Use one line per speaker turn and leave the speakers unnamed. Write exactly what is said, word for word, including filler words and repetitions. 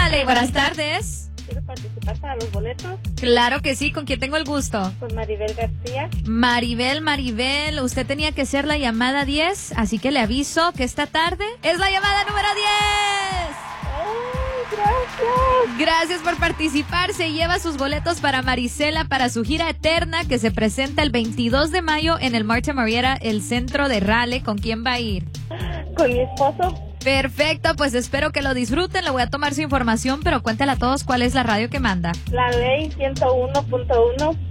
Ándale, buenas tardes.
¿Quiero participar para los boletos?
Claro que sí, ¿con quién tengo el gusto?
Con Maribel García.
Maribel, Maribel, usted tenía que ser la llamada diez, así que le aviso que esta tarde es la llamada número diez.
¡Ay, gracias!
Gracias por participar. Se lleva sus boletos para Marisela para su gira eterna que se presenta el veintidós de mayo en el Marta Marietta, el centro de Raleigh. ¿Con quién va a ir?
Con mi esposo.
Perfecto, pues espero que lo disfruten. Le voy a tomar su información, pero cuéntale a todos cuál es la radio que manda.
La ley ciento uno punto uno.